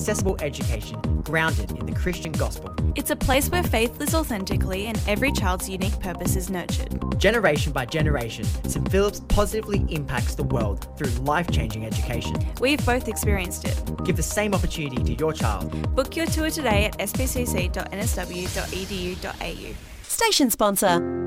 accessible education grounded in the Christian gospel. It's a place where faith lives authentically and every child's unique purpose is nurtured. Generation by generation, St Philip's positively impacts the world through life-changing education. We've both experienced it. Give the same opportunity to your child. Book your tour today at spcc.nsw.edu.au. Station sponsor.